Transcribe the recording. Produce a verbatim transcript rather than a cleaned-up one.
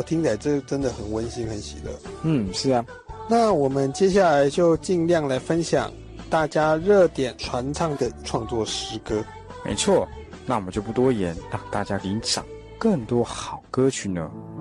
我听起来这真的很温馨很喜乐。 嗯，是啊。 那我们接下来就尽量来分享大家热点传唱的创作诗歌。 没错，那我们就不多言，让大家欣赏更多好歌曲呢。